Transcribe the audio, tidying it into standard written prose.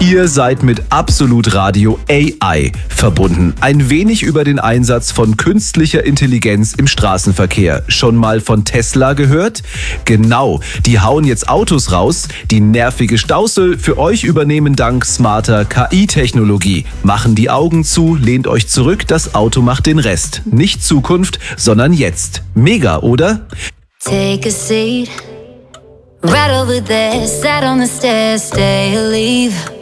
Ihr seid mit Absolut Radio AI verbunden. Ein wenig über den Einsatz von künstlicher Intelligenz im Straßenverkehr. Schon mal von Tesla gehört? Genau, die hauen jetzt Autos raus, die nervige Stausel für euch übernehmen dank smarter KI-Technologie. Machen die Augen zu, lehnt euch zurück, das Auto macht den Rest. Nicht Zukunft, sondern jetzt. Mega, oder? Take a seat, right over there, sat on the stairs, stay or leave.